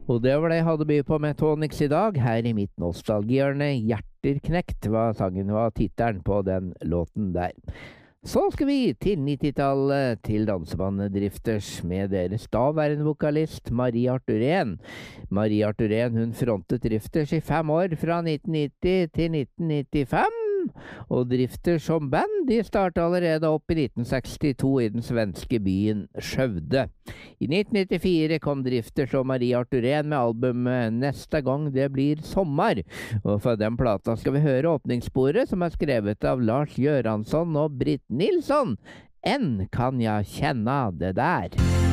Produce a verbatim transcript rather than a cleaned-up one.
Og det var det jeg hadde by på med Tonix i dag, her i mitt nostalgihjørne. Hjerterknekt var sangen, var tittelen på den låten der. Så skal vi til nittitallet, til dansebandet Drifters, med deres daværende vokalist Marie Arthurén. Marie Arthurén, hun frontet Drifters i fem år, fra nitten nitti til nitten nittifem. Og Drifters som band, de startet allerede opp i nitten sekstito i den svenske byen Skövde. I nitten nittifire kom Drifters og Marie Arthurén med albumet Neste gang det blir sommer. Og for den plata skal vi høre åpningssporet, som er skrevet av Lars Göransson og Britt Nilsson. Enn kan jeg kjenne det der.